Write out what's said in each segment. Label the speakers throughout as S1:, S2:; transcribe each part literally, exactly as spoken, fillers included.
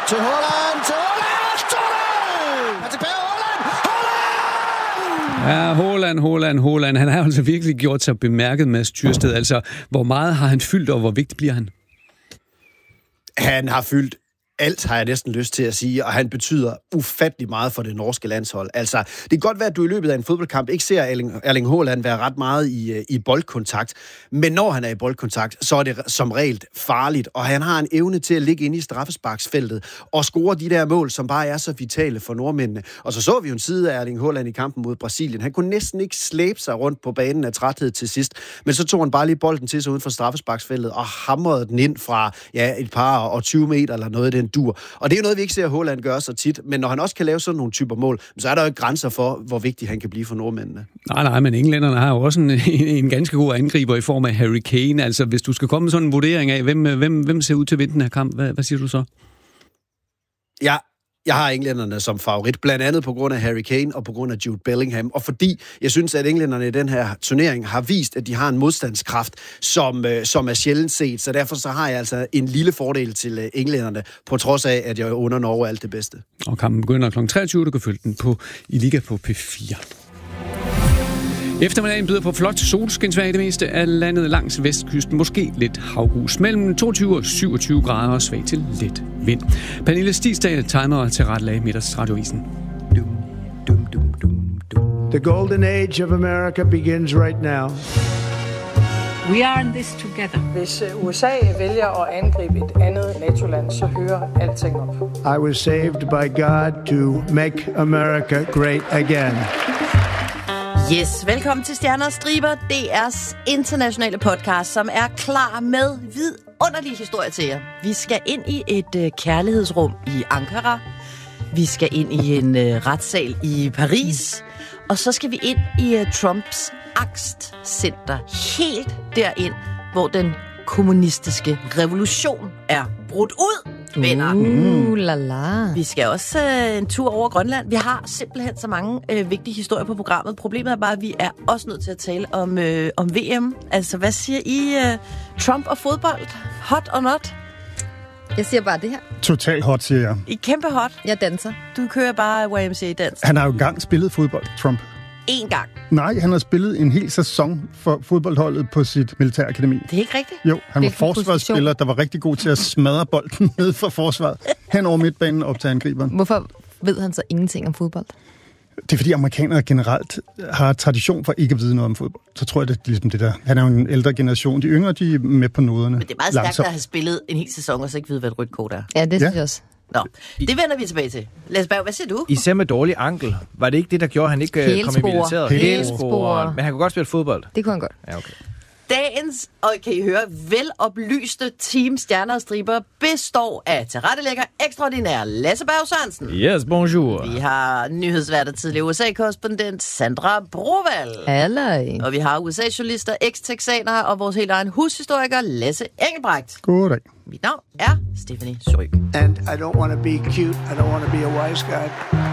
S1: Til Haaland, til Haaland, til Haaland! Er tilbage, Haaland! Haaland!
S2: Ja, Haaland, Haaland, Haaland. Han har altså virkelig gjort sig bemærket, Mads Tyrsted. Altså, hvor meget har han fyldt, og hvor vigtig bliver han?
S1: Han har fyldt alt, har jeg næsten lyst til at sige, og han betyder ufattelig meget for det norske landshold. Altså, det kan godt være, at du i løbet af en fodboldkamp ikke ser Erling, Erling Haaland være ret meget i, i boldkontakt, men når han er i boldkontakt, så er det som regel farligt, og han har en evne til at ligge inde i straffesparksfeltet og score de der mål, som bare er så vitale for nordmændene. Og så så vi jo en side af Erling Haaland i kampen mod Brasilien. Han kunne næsten ikke slæbe sig rundt på banen af træthed til sidst, men så tog han bare lige bolden til sig uden for straffesparksfeltet og hamrede den ind fra ja, et par og tyve meter eller noget af den dur. Og det er jo noget, vi ikke ser Haaland gøre så tit, men når han også kan lave sådan nogle typer mål, så er der jo ikke grænser for, hvor vigtig han kan blive for nordmændene. Nej,
S2: nej, men englænderne har jo også en, en ganske god angriber i form af Harry Kane. Altså, hvis du skal komme med sådan en vurdering af, hvem, hvem, hvem ser ud til at vinde den her kamp, hvad, hvad siger du så?
S1: Ja, jeg har englænderne som favorit, blandt andet på grund af Harry Kane og på grund af Jude Bellingham, og fordi jeg synes, at englænderne i den her turnering har vist, at de har en modstandskraft, som, øh, som er sjældent set, så derfor så har jeg altså en lille fordel til øh, englænderne, på trods af, at jeg under Norge alt det bedste.
S2: Og kampen begynder klokken treogtyve, du kan følge den på, i Liga på P fire. Eftermiddagen byder på flot solskinsvejr i det meste af landet langs vestkysten. Måske lidt havgus. Mellem toogtyve og syvogtyve grader og svag til let vind. Pernille Stigsdal timer til retlag middagsradioavisen.
S3: The golden age of America begins right now.
S4: We are in this together.
S5: Hvis U S A vælger at angribe et andet NATO-land, så hører alting op.
S3: I was saved by God to make America great again.
S6: Yes, velkommen til Stjerner og Striber, D R's internationale podcast, som er klar med vidunderlige historier til jer. Vi skal ind i et uh, kærlighedsrum i Ankara, vi skal ind i en uh, retssal i Paris, og så skal vi ind i uh, Trumps angstcenter, helt derind, hvor den kommunistiske revolution er brudt ud. Venner.
S7: Uh, la la.
S6: Vi skal også øh, en tur over Grønland. Vi har simpelthen så mange øh, vigtige historier på programmet. Problemet er bare, at vi er også nødt til at tale om, øh, om V M. Altså, hvad siger I? Øh, Trump og fodbold? Hot or not?
S7: Jeg siger bare det her.
S8: Total hot, siger jeg.
S6: I kæmpe hot.
S7: Jeg danser.
S6: Du kører bare Y M C A-dans.
S8: Han har jo engang spillet fodbold, Trump.
S6: En gang?
S8: Nej, han har spillet en hel sæson for fodboldholdet på sit militærakademi.
S6: Det er ikke rigtigt?
S8: Jo, han var forsvarsspiller, der var rigtig god til at smadre bolden ned for forsvaret. Hen over midtbanen op til angriberen.
S7: Hvorfor ved han så ingenting om fodbold?
S8: Det er fordi amerikanere generelt har tradition for ikke at vide noget om fodbold. Så tror jeg, det er ligesom det der. Han er jo en ældre generation. De yngre, de er med på noderne.
S6: Men det er meget stærkt at have spillet en hel sæson og så ikke vide, hvad et rødt kort er.
S7: Ja, det synes jeg også.
S6: Nå, det vender vi tilbage til. Lasse Berg, hvad siger du?
S9: Især med dårlig ankel. Var det ikke det, der gjorde, at han ikke Hælspor. kom i militæret?
S7: Hælspor.
S9: Men han kunne godt spille fodbold.
S7: Det kunne han godt.
S9: Ja, okay.
S6: Dagens, og kan I høre, veloplyste team Stjerner og Striber består af tilrettelægger ekstraordinær Lasse Berg Sørensen.
S9: Yes, bonjour.
S6: Vi har nyhedsvært og tidligere U S A-korrespondent Sandra Broval.
S7: Halløj.
S6: Og vi har U S A-journalister, eks-texanere og vores helt egen hushistoriker Lasse Engelbrecht.
S8: Goddag.
S6: Mit navn er Stephanie Søryk.
S3: And I don't want to be cute. I don't want to be a wise guy.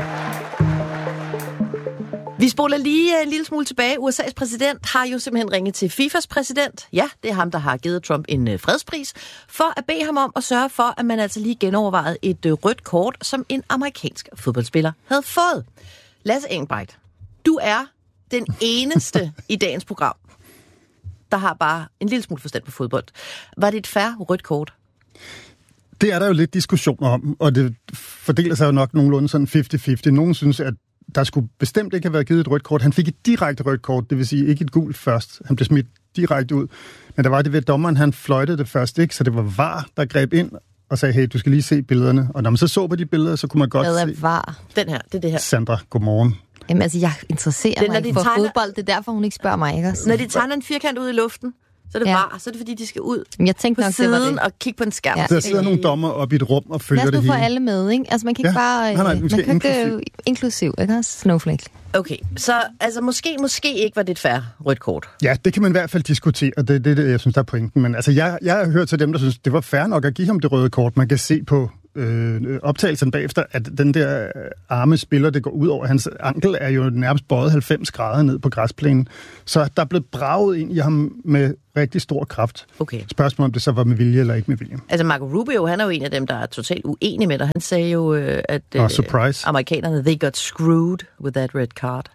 S6: Vi spoler lige en lille smule tilbage. U S A's præsident har jo simpelthen ringet til FIFAs præsident. Ja, det er ham, der har givet Trump en fredspris, for at bede ham om at sørge for, at man altså lige genovervejede et rødt kort, som en amerikansk fodboldspiller havde fået. Lasse Engelbrecht, du er den eneste i dagens program, der har bare en lille smule forstand på fodbold. Var det et fair rødt kort?
S8: Det er der jo lidt diskussioner om, og det fordeler sig jo nok nogenlunde sådan halvtreds halvtreds. Nogen synes, at der skulle bestemt ikke have været givet et rødt kort. Han fik et direkte rødt kort, det vil sige ikke et gult først. Han blev smidt direkte ud. Men der var det ved, at dommeren han fløjtede det først, ikke? Så det var V A R, der greb ind og sagde, hey, du skal lige se billederne. Og når man så så på de billeder, så kunne man godt
S7: Hvad er
S8: se...
S7: V A R?
S6: Den her, det er det her.
S8: Sandra, godmorgen.
S7: Jamen altså, jeg interesserer
S6: Det er,
S7: mig
S6: når
S7: ikke
S6: de
S7: for
S6: tegner-
S7: fodbold. Det er derfor, hun ikke spørger mig, ikke også?
S6: Når de tegner en firkant ud i luften, så er det
S7: Ja.
S6: V A R, så er det fordi, de skal ud
S7: Men jeg tænkte
S6: på
S7: nok, det var
S6: siden
S7: det.
S6: og kigge på en skærm.
S7: Ja.
S8: Der sidder nogle dommer op i et rum og følger
S7: Lad
S8: det
S7: os nu få
S8: hele.
S7: alle med, ikke? Altså, man kan ikke
S8: Ja.
S7: bare...
S8: Nej, nej,
S7: øh,
S8: vi skal
S7: man kan ikke...
S8: inklusiv.
S7: øh, Inklusiv, ikke også? Snowflake.
S6: Okay, så altså måske, måske ikke var det et fair rødt kort.
S8: Ja, det kan man i hvert fald diskutere, og det er det, jeg synes, der er pointen. Men altså, jeg, jeg har hørt til dem, der synes, det var fair nok at give ham det røde kort. Man kan se på øh, optagelsen bagefter, at den der arme spiller, det går ud over hans ankel, er jo nærmest bøjet halvfems grader ned på græsplænen. Så der er blevet braget ind i ham med rigtig stor kraft.
S6: Okay.
S8: Spørgsmålet om det så var med vilje eller ikke med vilje.
S6: Altså Marco Rubio, han er jo en af dem, der er totalt uenig med dig. Han sagde jo, at
S8: oh, surprise.
S6: amerikanerne, they got screwed with that red card.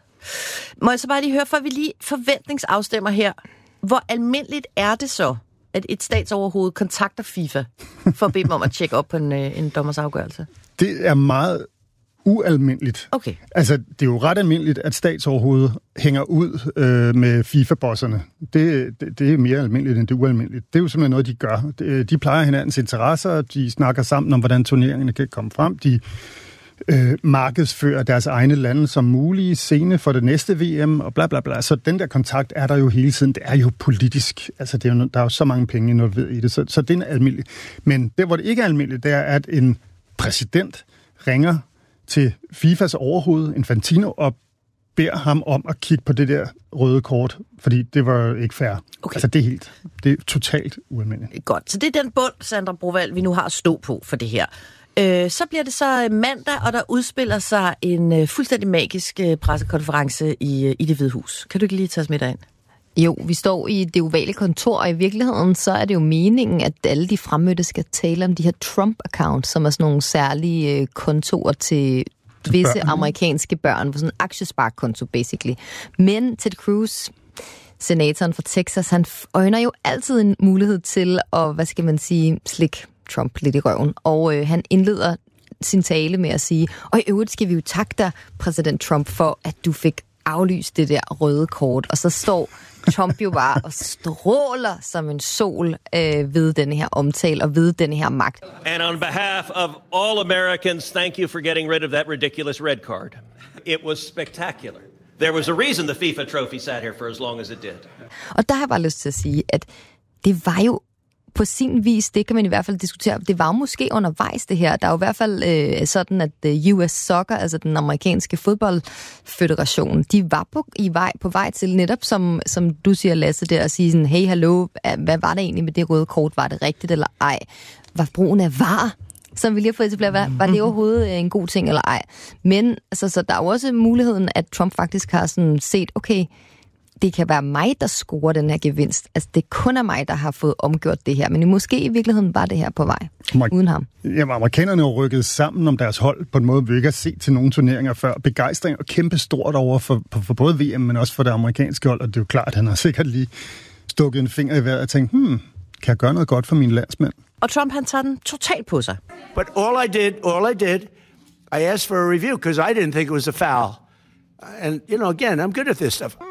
S6: Må jeg så bare lige høre, for vi lige forventningsafstemmer her. Hvor almindeligt er det så, at et statsoverhoved kontakter FIFA for at bede dem om at tjekke op på en, en dommers afgørelse?
S8: Det er meget ualmindeligt.
S6: Okay.
S8: Altså, det er jo ret almindeligt, at statsoverhovedet hænger ud øh, med FIFA-bosserne. Det, det, det er mere almindeligt, end det er ualmindeligt. Det er jo simpelthen noget, de gør. De, de plejer hinandens interesser, de snakker sammen om, hvordan turneringerne kan komme frem. De øh, markedsfører deres egne lande som mulige scene for det næste V M, og bla bla bla. Så den der kontakt er der jo hele tiden. Det er jo politisk. Altså, det er jo, der er jo så mange penge involveret i det, så, så det er almindeligt. Men det, hvor det ikke er almindeligt, det er, at en præsident ringer til FIFAs overhoved, Infantino, og beder ham om at kigge på det der røde kort, fordi det var ikke fair.
S6: Okay.
S8: Altså, det er helt, det er totalt ualmindeligt.
S6: Godt, så det er den bund, Sandra Brovaldt, vi nu har at stå på for det her. Øh, så bliver det så mandag, og der udspiller sig en øh, fuldstændig magisk øh, pressekonference i, øh, i Det Hvide Hus. Kan du ikke lige tage os med derind?
S7: Jo, vi står i det ovale kontor, og i virkeligheden så er det jo meningen, at alle de fremmødte skal tale om de her Trump-accounts, som er sådan nogle særlige kontorer til visse børn. amerikanske børn, sådan en aktiesparekonto, basically. Men Ted Cruz, senatoren fra Texas, han øjner jo altid en mulighed til at, hvad skal man sige, slikke Trump lidt i røven. Og øh, han indleder sin tale med at sige, og i øvrigt skal vi jo takke dig, præsident Trump, for at du fik aflyst det der røde kort. Og så står Trump jo bare og stråler som en sol øh, ved denne her omtale og ved denne her magt.
S10: And on behalf of all Americans, thank you for getting rid of that ridiculous red card. It was spectacular. There was a reason the FIFA trophy sat here for as long as it did. Og
S7: der har jeg bare lyst til at sige, at det var jo på sin vis, det kan man i hvert fald diskutere, det var måske undervejs det her. Der er jo i hvert fald øh, sådan, at U S Soccer, altså den amerikanske fodboldføderation, de var på, i vej, på vej til netop, som, som du siger, Lasse, der at sige sådan, hey, hallo, hvad var det egentlig med det røde kort? Var det rigtigt eller ej? Var brugen af var, som vi lige har fået etableret, var, var det overhovedet en god ting eller ej? Men altså, så der er jo også muligheden, at Trump faktisk har sådan set, okay, det kan være mig, der scorer den her gevinst. Altså, det kun er mig, der har fået omgjort det her. Men måske i virkeligheden var det her på vej, Amer- uden ham.
S8: Jamen, amerikanerne har rykket sammen om deres hold på en måde, vi ikke har set til nogle turneringer før. Begejstring og kæmpe stort over for, for, for både V M, men også for det amerikanske hold. Og det er jo klart, at han har sikkert lige stukket en finger i vejret og tænkt, hmm, kan jeg gøre noget godt for mine landsmænd?
S6: Og Trump, han tager den totalt på sig.
S3: But all I did, all I did, I asked for a review, because I didn't think it was a foul. And, you know, again, I'm good at this stuff.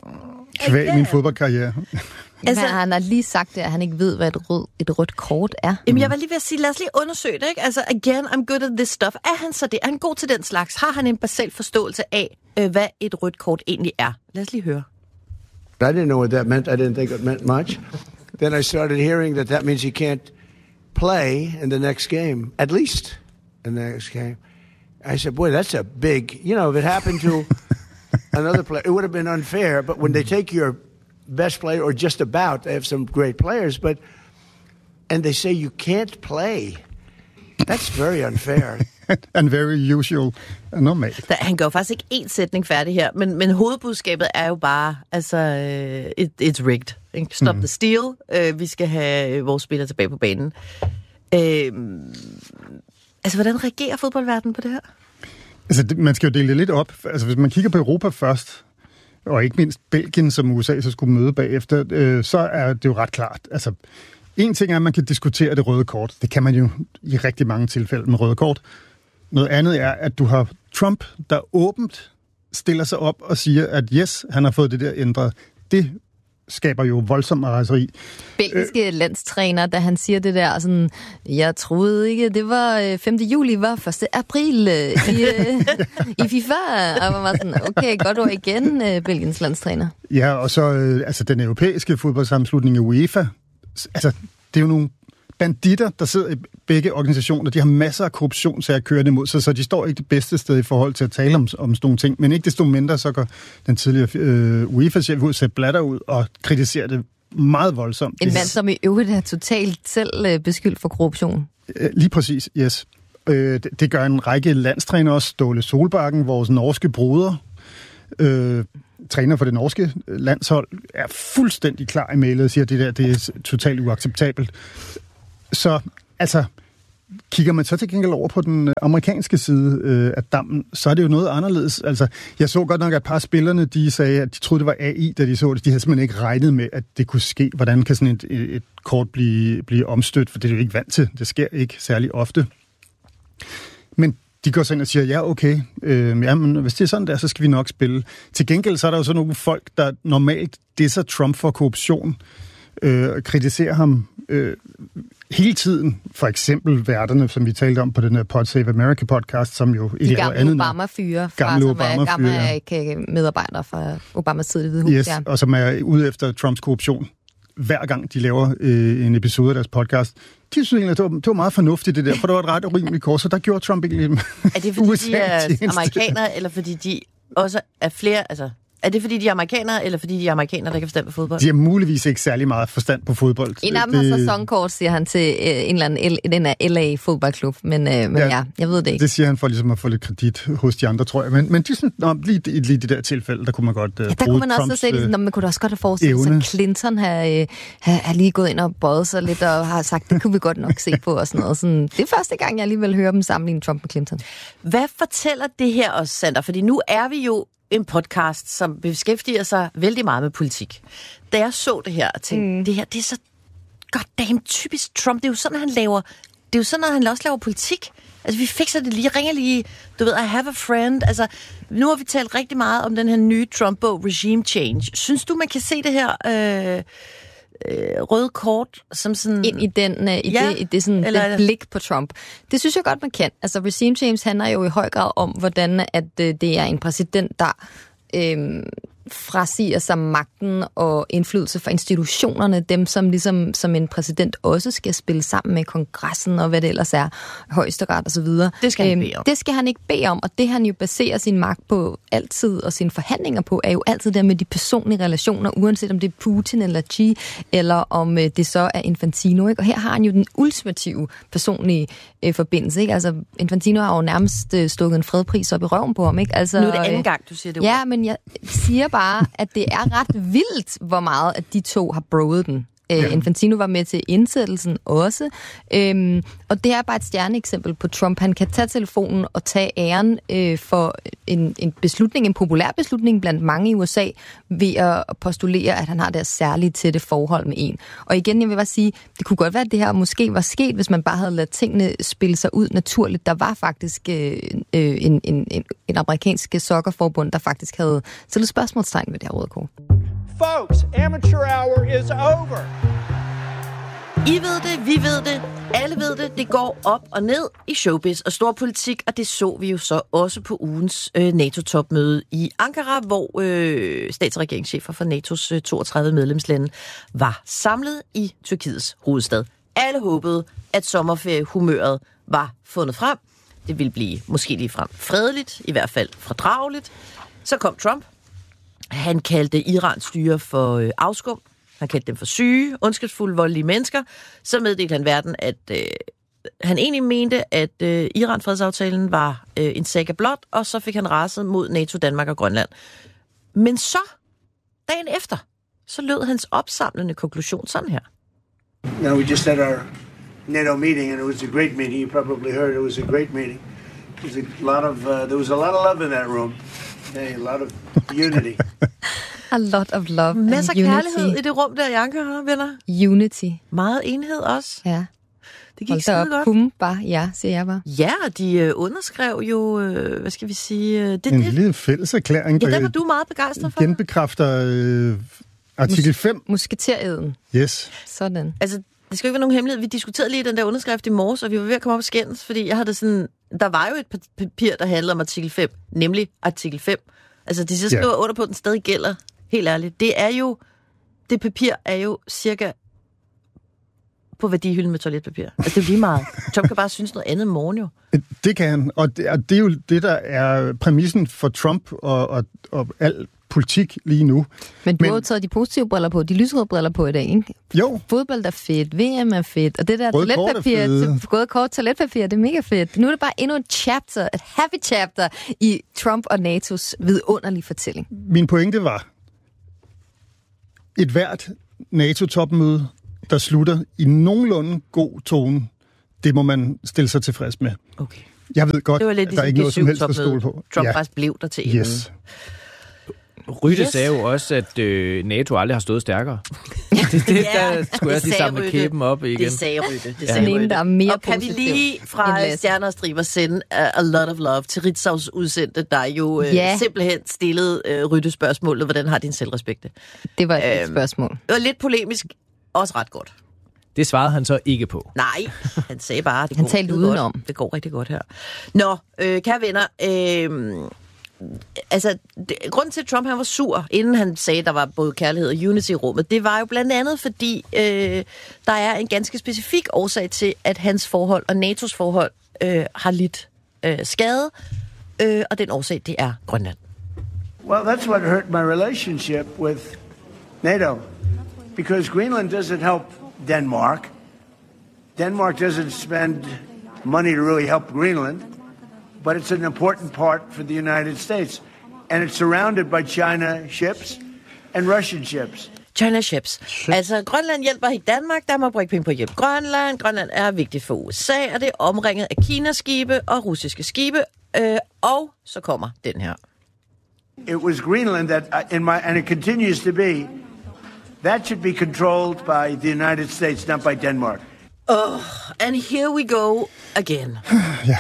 S8: Kvæg min fodboldkarriere.
S7: Altså, han har lige sagt det, at han ikke ved, hvad et, rød, et rødt kort er.
S6: Jamen, jeg var lige ved at sige, lad os lige undersøge det, ikke? Altså, again, I'm good at this stuff. Er han så det? Er han god til den slags? Har han en basal forståelse af, øh, hvad et rødt kort egentlig er? Lad os lige høre.
S3: I didn't know what that meant. I didn't think it meant much. Then I started hearing that that means he can't play in the next game, at least in the next game. I said, boy, that's a big, you know, if it happened to another player, it would have been unfair. But when they take your best player, or just about, they have some great players, but, and they say you can't play, that's very unfair.
S8: And very usual. Normalt.
S6: Han gør faktisk ikke én sætning færdig her, men, men hovedbudskabet er jo bare, altså, it, it's rigged. Ikke? Stop mm. the steal. Uh, vi skal have vores spillere tilbage på banen. Uh, altså, hvordan reagerer fodboldverdenen på det her?
S8: Altså, det, man skal jo dele det lidt op. Altså, hvis man kigger på Europa først, og ikke mindst Belgien, som U S A så skulle møde bagefter, øh, så er det jo ret klart. Altså, en ting er, at man kan diskutere det røde kort. Det kan man jo i rigtig mange tilfælde med røde kort. Noget andet er, at du har Trump, der åbent stiller sig op og siger, at yes, han har fået det der ændret. Det skaber jo voldsom raseri.
S7: Belgiske øh. landstræner, da han siger det der, sådan, jeg troede ikke, det var femte juli, var første april i, i FIFA. Og man var sådan, okay, godt ord igen, Belgiens landstræner.
S8: Ja, og så altså den europæiske fodboldsammenslutning i UEFA. Altså, det er jo nogle banditter, der sidder i begge organisationer. De har masser af korruptionssager kørende imod sig, så de står ikke det bedste sted i forhold til at tale om, om sådan nogle ting. Men ikke desto mindre, så går den tidligere øh, UEFA-chef ud, Sepp Blatter ud og kritiserer det meget voldsomt.
S7: En mand, som i øvrigt er totalt selv øh, beskyldt for korruption.
S8: Lige præcis, yes. Øh, det, det gør en række landstrænere også. Ståle Solbakken, vores norske broder, øh, træner for det norske landshold, er fuldstændig klar i mailet og siger, at det der det er totalt uacceptabelt. Så altså, kigger man så til gengæld over på den amerikanske side øh, af dammen, så er det jo noget anderledes. Altså, jeg så godt nok, at et par spillerne, de sagde, at de troede, det var A I, da de så det. De havde simpelthen ikke regnet med, at det kunne ske. Hvordan kan sådan et, et, et kort blive, blive omstødt? For det er jo ikke vant til. Det sker ikke særlig ofte. Men de går så ind og siger, ja, okay, øh, ja, men hvis det er sådan der, så skal vi nok spille. Til gengæld så er der jo så nogle folk, der normalt disser Trump for korruption, øh, kritiserer ham øh, hele tiden. For eksempel værterne, som vi talte om på den her Pod Save America podcast, som jo ikke er andet.
S7: Obama-fyre,
S8: gamle
S7: fra, som
S8: Obama-fyre,
S7: er gamle medarbejdere fra Obamas tid i Hvide Hus.
S8: Yes,
S7: ja.
S8: Og som er ude efter Trumps korruption. Hver gang de laver øh, en episode af deres podcast. De synes egentlig, at det var, det var meget fornuftigt det der, for det var et ret urimeligt kurs, så der gjorde Trump ikke lidt.
S6: Er det fordi, de er amerikanere, eller fordi de også er flere... Altså, er det fordi, de er amerikanere, eller fordi de er amerikanere, der kan forstand på fodbold?
S8: De har muligvis ikke særlig meget forstand på fodbold.
S7: En af dem har sæsonkort, siger han til øh, en eller anden den af L A-fodboldklub, men, øh, men ja, ja, jeg ved det ikke.
S8: Det siger han for ligesom at få lidt kredit hos de andre, tror jeg. Men, men de sådan, nå, lige, lige i det der tilfælde, der kunne man godt øh,
S7: ja, der
S8: bruge
S7: kunne man
S8: Trumps,
S7: også se, at man kunne også godt have forestillet sig, at Clinton har, øh, har, har lige gået ind og bøjet sig lidt, og har sagt, det kunne vi godt nok se på, og sådan noget. Sådan, det er første gang, jeg alligevel hører dem sammenligne Trump med Clinton.
S6: Hvad fortæller det her os, Sander? Fordi nu er vi jo en podcast, som beskæftiger sig vældig meget med politik. Da jeg så det her og tænkte, mm. det her, det er så goddamn typisk Trump. Det er jo sådan, han laver, det er jo sådan, at han også laver politik. Altså, vi fikser det lige, ringer lige, du ved, I have a friend. Altså, nu har vi talt rigtig meget om den her nye Trump-bog, Regime Change. Synes du, man kan se det her øh, øh, røde kort som sådan...
S7: Ind i, den, øh, i ja, det, i det, sådan, eller... det blik på Trump. Det synes jeg godt, man kan. Altså, Regime Change handler jo i høj grad om, hvordan at, øh, det er en præsident, der... Øh, frasiger sig magten og indflydelse fra institutionerne, dem som ligesom som en præsident også skal spille sammen med kongressen og hvad det ellers er, højesteret og så videre.
S6: Det skal han bede om.
S7: Det skal han ikke bede om, og det han jo baserer sin magt på altid, og sine forhandlinger på, er jo altid der med de personlige relationer, uanset om det er Putin eller Xi, eller om det så er Infantino, ikke? Og her har han jo den ultimative personlige øh, forbindelse, ikke? Altså, Infantino har jo nærmest øh, stukket en fredpris op i røven på ham, ikke? Altså,
S6: nu er det anden gang, du siger det.
S7: Ja, men jeg siger bare, at det er ret vildt, hvor meget at de to har broet den. Ja. Infantino var med til indsættelsen også. Øhm, og det er bare et stjerneeksempel på Trump. Han kan tage telefonen og tage æren øh, for en, en beslutning, en populær beslutning blandt mange i U S A, ved at postulere, at han har deres særlige tætte forhold med en. Og igen, jeg vil bare sige, det kunne godt være, at det her måske var sket, hvis man bare havde ladet tingene spille sig ud naturligt. Der var faktisk øh, en, en, en, en amerikansk sokkerforbund, der faktisk havde stillet spørgsmålstegn ved det her røde kort.
S11: Folks, amateur hour is over.
S6: I ved det, vi ved det, alle ved det. Det går op og ned i showbiz og storpolitik, og det så vi jo så også på ugens øh, NATO-topmøde i Ankara, hvor øh, stats- og regeringschefer for NATO's øh, toogtredive medlemslande var samlet i Tyrkiets hovedstad. Alle håbede, at sommerferiehumøret var fundet frem. Det ville blive måske ligefrem fredeligt, i hvert fald fordrageligt. Så kom Trump. Han kaldte Irans styre for øh, afskum. Han kaldte dem for syge, ondskabsfulde, voldelige mennesker. Så meddelte han verden, at øh, han egentlig mente, at øh, Iran-fredsaftalen var øh, en saga blot, og så fik han raset mod NATO, Danmark og Grønland. Men så, dagen efter, så lød hans opsamlende konklusion sådan her.
S3: You know, we just had our NATO meeting, and it was a great meeting. You probably heard it was a great meeting. There was a lot of, uh, there was a lot of love in that room. Hey, a lot of unity.
S7: A lot of love and
S6: Masser af
S7: unity.
S6: kærlighed i det rum der, Ankara, venner.
S7: Unity.
S6: Meget enhed også.
S7: Ja.
S6: Det gik skide godt.
S7: Pum, bare ja, siger jeg bare.
S6: Ja, de øh, underskrev jo, øh, hvad skal vi sige... Øh, det,
S8: en
S6: det.
S8: lille fælleserklæring.
S6: Ja, den var du meget begejstret for.
S8: Genbekræfter øh, artikel fem.
S7: Musketereden.
S8: Yes.
S7: Sådan.
S6: Altså, det skal jo ikke være nogen hemmelighed. Vi diskuterede lige den der underskrift i morges, og vi var ved at komme op og skændes, fordi jeg havde sådan... Der var jo et papir, der handlede om artikel fem, nemlig artikel fem. Altså, de så skriver yeah. under på, at den stadig gælder. Helt ærligt. Det er jo... Det papir er jo cirka på værdihylden med toiletpapir. Altså, det er jo lige meget. Trump kan bare synes noget andet i morgen jo.
S8: Det kan han, og det, og det er jo det, der er præmissen for Trump og, og, og al politik lige nu.
S7: Men du Men, har jo taget de positive briller på, de lysrøde briller på i dag, ikke?
S8: Jo.
S7: Fodbold er fedt, V M er fedt, og det der toiletpapir, røde kort toiletpapir, det er mega fedt. Nu er det bare endnu et chapter, et happy chapter i Trump og N A T O's vidunderlige fortælling.
S8: Min pointe var, et hvert NATO-topmøde, der slutter i nogenlunde god tone, det må man stille sig tilfreds med.
S7: Okay.
S8: Jeg ved godt,
S6: det var lidt
S8: at der er ikke noget som helst at stole på.
S6: Trump faktisk ja. blev der til enden.
S8: Yes.
S9: Rytte yes. sagde jo også, at øh, NATO aldrig har stået stærkere. det, det,
S6: ja,
S9: der skulle jeg lige samle kæben op igen.
S6: Det sagde Rytte. Det
S7: ja.
S6: sagde
S7: Rytte. Der er mere
S6: og kan vi lige fra Stjerner og Striber sende a, a lot of love til Ritzaus udsendte, der jo øh, ja. simpelthen stillede øh, Rytte spørgsmålet, hvordan har din selvrespekt?
S7: Det var et
S6: øhm,
S7: spørgsmål.
S6: Det var lidt polemisk, også ret godt.
S9: Det svarede han så ikke på.
S6: Nej, han sagde bare, det
S7: han
S6: går,
S7: talte udenom.
S6: Godt. Det går rigtig godt her. Nå, øh, kære venner, øh, altså, det, grunden til, at Trump han var sur, inden han sagde, at der var både kærlighed og unity i rummet, det var jo blandt andet, fordi øh, der er en ganske specifik årsag til, at hans forhold og N A T O's forhold øh, har lidt øh, skade, øh, og den årsag, det er Grønland.
S3: Well, that's what hurt my relationship with NATO, because Greenland doesn't help Denmark. Denmark doesn't spend money to really help Greenland, but it's an important part for the United States. And it's surrounded by China ships and Russian ships.
S6: China ships. Altså, Grønland hjælper ikke Danmark, der må bruge penge på at hjælpe Grønland. Grønland er vigtigt for U S A, og det er omringet af Kina-skibe og russiske skibe. Øh, og så kommer den her.
S3: It was Greenland that, in my, and it continues to be, that should be controlled by the United States, not by Denmark.
S6: Oh, and here we go again.
S8: Ja.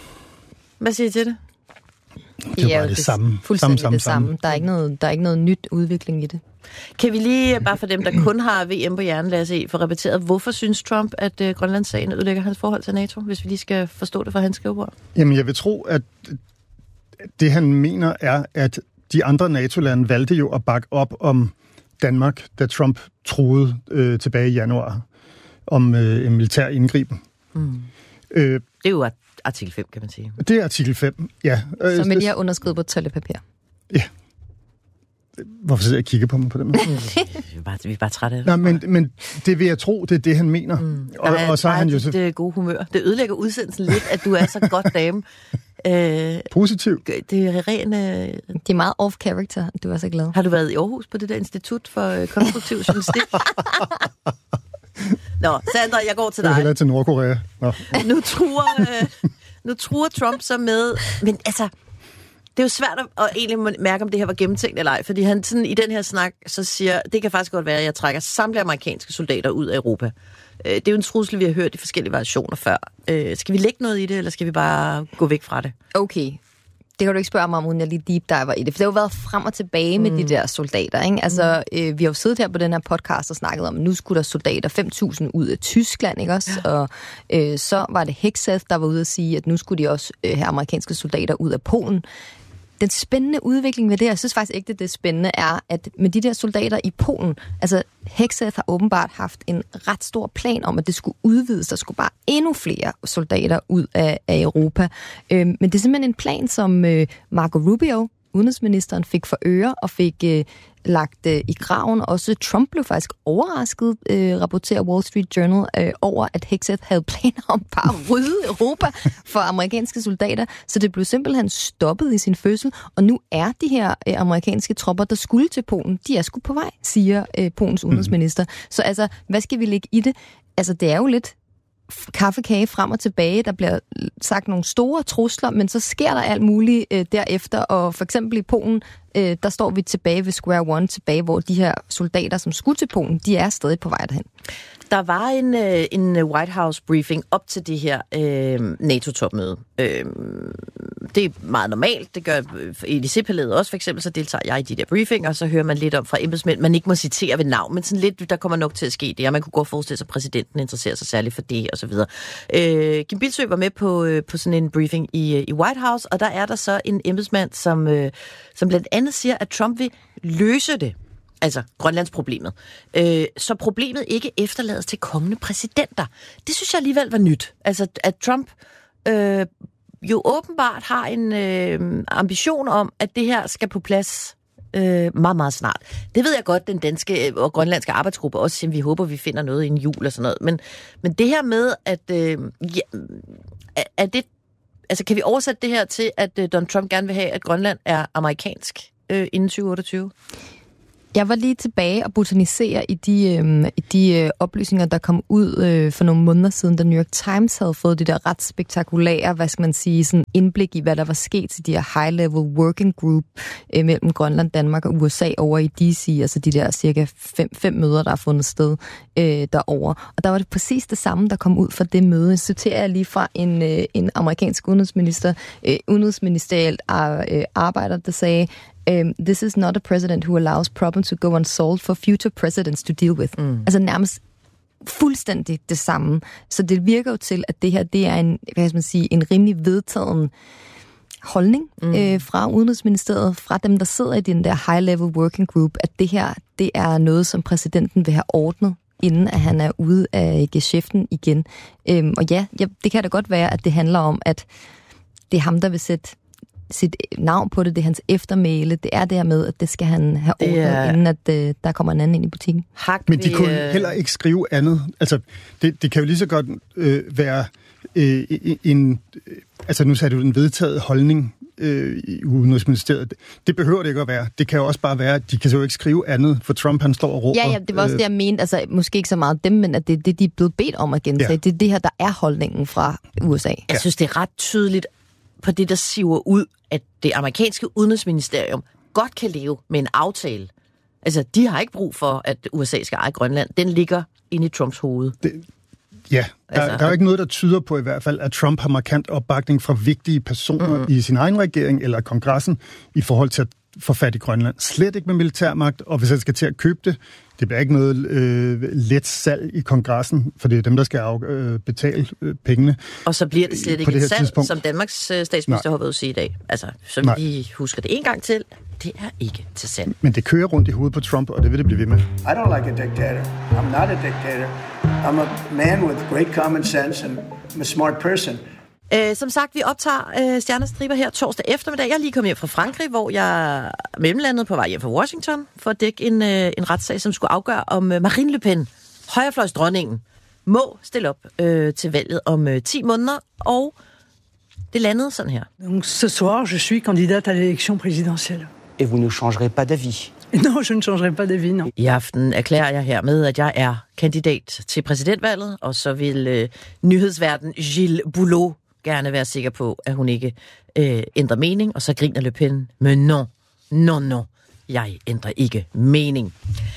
S6: Hvad siger I til det?
S8: Det var ja, det, det samme.
S7: Fuldstændig
S8: samme,
S7: det samme.
S8: samme.
S7: Der er ikke noget, der er ikke noget nyt udvikling i det.
S6: Kan vi lige, bare for dem, der kun har V M på hjernen, lad os se, få repeteret, hvorfor synes Trump, at uh, Grønlandssagen ødelægger hans forhold til NATO, hvis vi lige skal forstå det fra hans skrivebord?
S8: Jamen, jeg vil tro, at det han mener er, at de andre NATO-lande valgte jo at bakke op om Danmark, da Trump truede øh, tilbage i januar om øh, en militær indgriben.
S6: Mm. Øh, det er jo artikel fem, kan man sige.
S8: Det er artikel fem, ja.
S7: Øh, Som de har underskrevet på toiletpapir.
S8: Ja. Hvorfor sidder jeg og kigger på mig på den måde?
S6: vi, er bare, vi er bare trætte af det.
S8: Nej, men, men det vil jeg tro, det er det, han mener. Mm. Og,
S6: og,
S8: og så er han jo så...
S6: Det gode humør. Det ødelægger udsendelsen lidt, at du er så godt dame. Øh,
S8: Positiv.
S6: Det er ren... Øh...
S7: Det er meget off-character, du er så glad.
S6: Har du været i Aarhus på det der institut for øh, konstruktiv journalistik? Nå, Sandra, jeg går til dig.
S8: Jeg hellere til Nordkorea. Nå.
S6: Nu truer, øh, nu truer Trump så med... Men altså, det er jo svært at, at egentlig mærke, om det her var gennemtænkt eller ej, fordi han sådan, i den her snak så siger, det kan faktisk godt være, at jeg trækker samtlige amerikanske soldater ud af Europa. Det er jo en trussel, vi har hørt i forskellige variationer før. Skal vi lægge noget i det, eller skal vi bare gå væk fra det?
S7: Okay. Det kan du ikke spørge mig om, uden jeg lige deep diver i det. For det har jo været frem og tilbage med mm. de der soldater, ikke? Altså, mm. øh, vi har jo siddet her på den her podcast og snakket om, at nu skulle der soldater fem tusind ud af Tyskland, ikke også? Ja. Og øh, så var det Hegseth, der var ude at sige, at nu skulle de også øh, have amerikanske soldater ud af Polen. Den spændende udvikling ved det, jeg synes faktisk ikke, at det spændende er, at med de der soldater i Polen, altså Hegseth har åbenbart haft en ret stor plan om, at det skulle udvides. Der skulle bare endnu flere soldater ud af, af Europa. Øh, men det er simpelthen en plan, som øh, Marco Rubio, udenrigsministeren, fik for øre og fik øh, lagt øh, i graven. Også Trump blev faktisk overrasket, øh, rapporterer Wall Street Journal, øh, over, at Hegseth havde planer om bare at rydde Europa for amerikanske soldater. Så det blev simpelthen stoppet i sin fødsel. Og nu er de her øh, amerikanske tropper, der skulle til Polen, de er sgu på vej, siger øh, Polens udenrigsminister. Mm. Så altså, hvad skal vi lægge i det? Altså, det er jo lidt kaffekage frem og tilbage. Der bliver sagt nogle store trusler, men så sker der alt muligt øh, derefter. Og for eksempel i Polen, øh, der står vi tilbage ved square one, tilbage, hvor de her soldater, som skulle til Polen, de er stadig på vej derhen.
S6: Der var en, øh, en White House briefing op til det her øh, NATO-topmøde. Øh, det er meget normalt. Det gør Elysée-palæet også, for eksempel, så deltager jeg i de der briefinger, og så hører man lidt om fra embedsmænd, man ikke må citere ved navn, men sådan lidt, der kommer nok til at ske det, og man kunne godt forestille sig, at præsidenten interesserer sig særligt for det, og så videre. Øh, Kim Bildsøe var med på, øh, på sådan en briefing i, i White House, og der er der så en embedsmand, som, øh, som blandt andet siger, at Trump vil løse det. Altså Grønlandsproblemet. Øh, så problemet ikke efterlades til kommende præsidenter. Det synes jeg alligevel var nyt. Altså, at Trump øh, jo åbenbart har en øh, ambition om, at det her skal på plads øh, meget, meget snart. Det ved jeg godt, den danske og grønlandske arbejdsgruppe også siger, vi håber, vi finder noget inden jul og sådan noget. Men, men det her med, at øh, ja, er det, altså kan vi oversætte det her til, at øh, Donald Trump gerne vil have, at Grønland er amerikansk øh, inden tyve otteogtyve?
S7: Jeg var lige tilbage og botanisere i de, øh, i de øh, oplysninger, der kom ud øh, for nogle måneder siden, da New York Times havde fået de der ret spektakulære, hvad skal man sige, sådan indblik i, hvad der var sket til de her high-level working group øh, mellem Grønland, Danmark og U S A over i D C, altså de der cirka fem, fem møder, der er fundet sted øh, derovre. Og der var det præcis det samme, der kom ud fra det møde. Jeg citerer lige fra en, øh, en amerikansk udenrigsminister, øh, udenrigsministerielt øh, arbejder, der sagde, Um, this is not a president who allows problems to go unsolved for future presidents to deal with. Mm. Altså nærmest fuldstændig det samme. Så det virker jo til, at det her, det er en, hvad skal man sige, en rimelig vedtagen holdning mm. øh, fra Udenrigsministeriet, fra dem, der sidder i den der high-level working group, at det her, det er noget, som præsidenten vil have ordnet, inden at han er ude af geschæften igen. Um, og ja, ja, det kan da godt være, at det handler om, at det er ham, der vil sætte sit navn på det, det er hans eftermæle, det er det her med, at det skal han have ordnet, er... inden at uh, der kommer en anden ind i butikken.
S6: Hak,
S8: Men de vi, kunne øh... heller ikke skrive andet. Altså, det, det kan jo lige så godt øh, være øh, en, øh, altså nu sagde du en vedtaget holdning øh, i Udenrigsministeriet. Det behøver det ikke at være. Det kan jo også bare være, at de kan jo ikke skrive andet, for Trump han står og råber.
S7: Ja, ja, det var også øh... det, jeg mente. Altså, måske ikke så meget dem, men at det er det, de er blevet bedt om at gentage. Ja. Det er det her, der er holdningen fra U S A.
S6: Jeg synes, det er ret tydeligt på det, der siver ud, at det amerikanske udenrigsministerium godt kan leve med en aftale. Altså, de har ikke brug for, at U S A skal eje Grønland. Den ligger inde i Trumps hoved. Det,
S8: ja, der, altså, der er jo ikke noget, der tyder på i hvert fald, at Trump har markant opbakning fra vigtige personer mm. i sin egen regering eller kongressen i forhold til at få fat i Grønland. Slet ikke med militærmagt, og hvis han skal til at købe det, det bliver ikke noget øh, let salg i kongressen, for det er dem, der skal af, øh, betale øh, pengene.
S6: Og så bliver det slet ikke et salg, tidspunkt. Som Danmarks øh, statsminister Nej. har været ude at sige i dag. Altså, så Nej. vi husker det en gang til, det er ikke til salg.
S8: Men det kører rundt i hovedet på Trump, og det vil det blive ved med.
S3: I don't like a dictator. I'm not a dictator. I'm a man with great common sense and I'm a smart person.
S6: Øh, som sagt, vi optager øh, Stjernestriber her torsdag eftermiddag. Jeg er lige kommet hjem fra Frankrig, hvor jeg mellemlandet på vej hjem fra Washington for at dække en, øh, en retssag, som skulle afgøre, om øh, Marine Le Pen, højrefløjsdronningen, må stille op øh, til valget om øh, ti måneder, og det landede sådan her.
S4: Donc ce soir, je suis candidate à l'élection présidentielle.
S12: Et vous ne changerez pas d'avis?
S4: Non, je ne changerai pas d'avis, non.
S6: I aften erklærer jeg hermed, at jeg er kandidat til præsidentvalget, og så vil øh, nyhedsverden Gilles Boulot gerne være sikker på, at hun ikke øh, ændrer mening, og så griner Le Pen, men non, non, non, jeg ændrer ikke mening.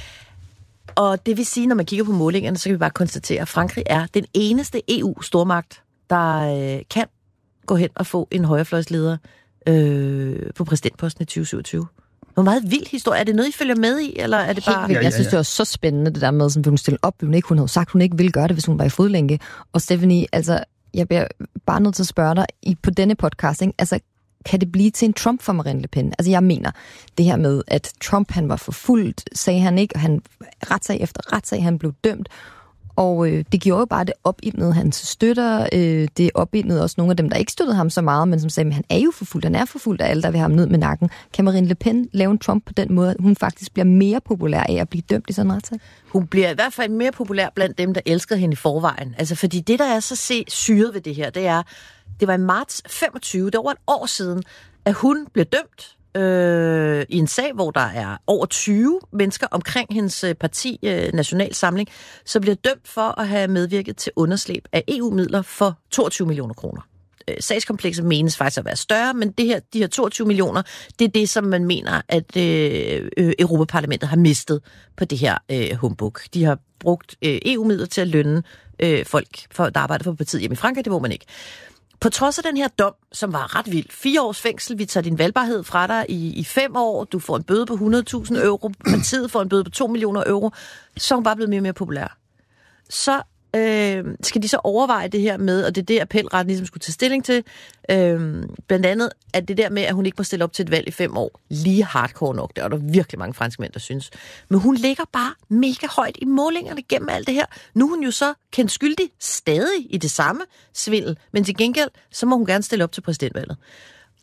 S6: Og det vil sige, når man kigger på målingerne, så kan vi bare konstatere, at Frankrig er den eneste E U-stormagt, der øh, kan gå hen og få en højrefløjsleder øh, på præsidentposten i tyve syvogtyve. Hvor meget vild historie. Er det noget, I følger med i, eller er det bare...
S7: Helt vildt. Jeg synes, det var så spændende, det der med, at hun stille op, hun ikke, hun havde sagt, hun ikke ville gøre det, hvis hun var i fodlænke. Og Stephanie, altså, jeg bliver bare nødt til at spørge dig i, på denne podcast, ikke? Altså, kan det blive til en Trump for Marine Le Pen? Altså, jeg mener, det her med, at Trump, han var forfulgt, sagde han ikke, og han retssag efter retssag, han blev dømt, og øh, det gjorde jo bare, det opildnede hans støtter, øh, det opildnede også nogle af dem, der ikke støttede ham så meget, men som sagde, at han er jo forfulgt, han er forfulgt af alle, der vil have ham ned med nakken. Kan Marine Le Pen lave en Trump på den måde, at hun faktisk bliver mere populær af at blive dømt i sådan en retssag?
S6: Hun bliver i hvert fald mere populær blandt dem, der elskede hende i forvejen. Altså, fordi det, der er så se syret ved det her, det er, det var i marts femogtyve, det var et år siden, at hun blev dømt øh, i en sag, hvor der er over tyve mennesker omkring hendes parti, øh, National Samling, så bliver dømt for at have medvirket til underslæb af E U-midler for toogtyve millioner kroner. Øh, sagskomplekset menes faktisk at være større, men det her, de her toogtyve millioner, det er det, som man mener, at øh, øh, Europaparlamentet har mistet på det her øh, humbug. De har brugt øh, E U-midler til at lønne øh, folk, for, der arbejder for partiet hjemme i Frankrig, det må man ikke. På trods af den her dom, som var ret vild, fire års fængsel, vi tager din valgbarhed fra dig i, i fem år, du får en bøde på hundrede tusind euro, partiet får en bøde på to millioner euro, så er hun bare blevet mere og mere populær. Så øh, skal de så overveje det her med, og det er det, appelretten ligesom skulle tage stilling til, øh, blandt andet, at det der med, at hun ikke må stille op til et valg i fem år, lige hardcore nok, der er der virkelig mange franskmænd, der synes. Men hun ligger bare mega højt i målingerne gennem alt det her. Nu er hun jo så kendt skyldig stadig i det samme svindel, men til gengæld, så må hun gerne stille op til præsidentvalget.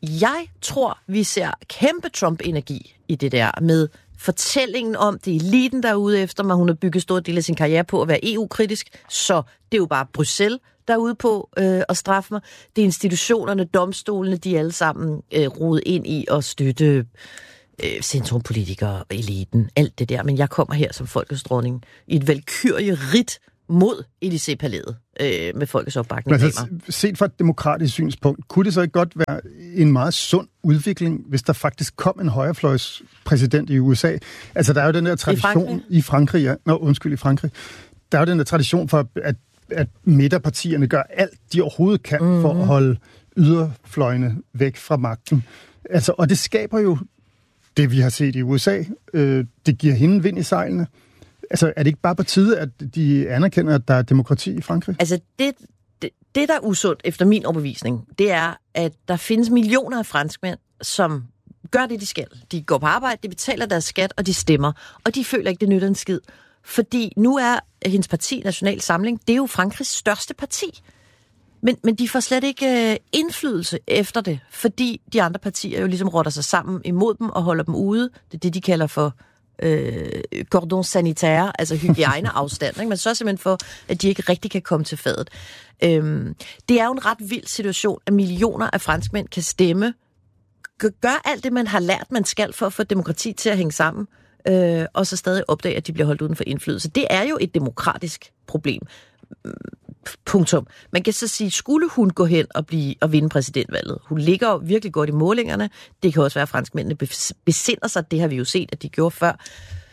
S6: Jeg tror, vi ser kæmpe Trump-energi i det der med fortællingen om, det er eliten, der er ude efter mig. Hun har bygget stor del af sin karriere på at være E U-kritisk, så det er jo bare Bruxelles, der er ude på øh, at straffe mig. Det er institutionerne, domstolene, de er alle sammen øh, rodet ind i at støtte øh, centrumpolitikere, eliten, alt det der. Men jeg kommer her som folkets dronning i et valkyrje-rit mod Élysée-palæet øh, med folkets opbakning.
S8: Men altså, set fra et demokratisk synspunkt, kunne det så ikke godt være en meget sund udvikling, hvis der faktisk kom en højrefløjspræsident i U S A? Altså, der er jo den der tradition... I Frankrig? I Frankrig, ja. Nå, undskyld, i Frankrig. Der er jo den der tradition for, at, at midterpartierne gør alt, de overhovedet kan, mm-hmm. for at holde yderfløjene væk fra magten. Altså, og det skaber jo det, vi har set i U S A. Øh, det giver hende vind i sejlene. Altså, er det ikke bare på tide, at de anerkender, at der er demokrati i Frankrig?
S6: Altså, det, det, det der er usundt, efter min overbevisning, det er, at der findes millioner af franskmænd, som gør det, de skal. De går på arbejde, de betaler deres skat, og de stemmer. Og de føler ikke, det nytter en skid. Fordi nu er hendes parti, National Samling, det er jo Frankrigs største parti. Men, men de får slet ikke øh, indflydelse efter det, fordi de andre partier jo ligesom rotter sig sammen imod dem og holder dem ude. Det er det, de kalder for øh, cordon sanitaire, altså hygiejneafstand. Ikke? Man sørger simpelthen for, at de ikke rigtig kan komme til fadet. Øhm, det er jo en ret vild situation, at millioner af franskmænd kan stemme, gør alt det, man har lært, man skal for at få demokrati til at hænge sammen, øh, og så stadig opdage, at de bliver holdt uden for indflydelse. Det er jo et demokratisk problem. Punktum. Man kan så sige, skulle hun gå hen og blive og vinde præsidentvalget? Hun ligger jo virkelig godt i målingerne. Det kan også være, at franskmændene besinder sig. Det har vi jo set, at de gjorde før.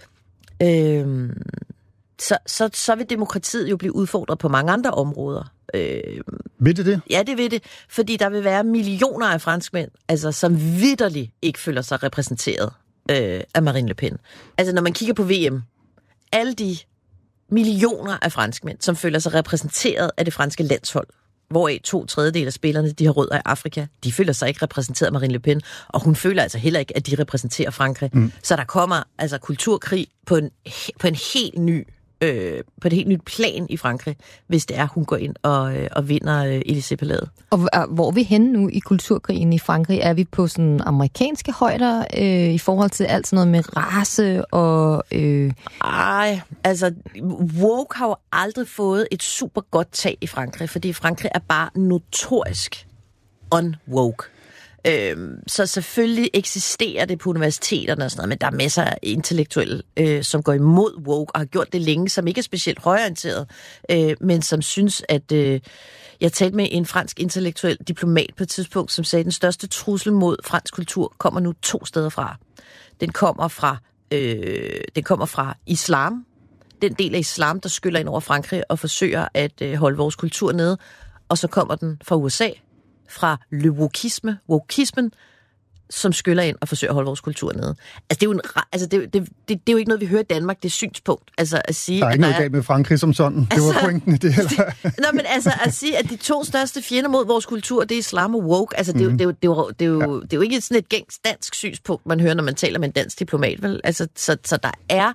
S6: Øhm, så, så, så vil demokratiet jo blive udfordret på mange andre områder. Øhm,
S8: vil det det?
S6: Ja, det vil det. Fordi der vil være millioner af franskmænd, altså, som vitterligt ikke føler sig repræsenteret øh, af Marine Le Pen. Altså, når man kigger på V M, alle de millioner af franskmænd, som føler sig repræsenteret af det franske landshold, hvoraf to tredjedel af spillerne, de har rødder i Afrika, de føler sig ikke repræsenteret af Marine Le Pen, og hun føler altså heller ikke, at de repræsenterer Frankrig. Mm. Så der kommer altså kulturkrig på en, på en helt ny øh, på et helt nyt plan i Frankrig, hvis det er, hun går ind og, øh, og vinder øh, Élysée-palæet.
S7: Og hvor er vi henne nu i kulturkrigen i Frankrig? Er vi på sådan amerikanske højder øh, i forhold til alt sådan noget med race og... Øh...
S6: Ej, altså woke har jo aldrig fået et super godt tag i Frankrig, fordi Frankrig er bare notorisk unwoke. Øhm, så selvfølgelig eksisterer det på universiteterne og sådan noget, men der er masser af intellektuelle, øh, som går imod woke og har gjort det længe, som ikke er specielt højorienteret, øh, men som synes, at... Øh, jeg talte med en fransk intellektuel diplomat på et tidspunkt, som sagde, at den største trussel mod fransk kultur kommer nu to steder fra. Den kommer fra, øh, den kommer fra islam, den del af islam, der skyller ind over Frankrig og forsøger at øh, holde vores kultur nede, og så kommer den fra U S A, fra le wokisme, wokismen, som skyller ind og forsøger at holde vores kultur nede. Altså, det er jo, en, altså, det, det, det, det er jo ikke noget, vi hører i Danmark, det er synspunkt. Altså, at sige,
S8: der er ikke noget galt med Frankrig som sådan. Det altså, var pointen i det heller.
S6: Nå, men altså, at sige, at de to største fjender mod vores kultur, det er islam og woke, altså, det, mm-hmm. det, er, jo, det, er, jo, det, er, jo, det er jo ikke sådan et gængs dansk synspunkt, man hører, når man taler med en dansk diplomat, vel? Altså, så, så der er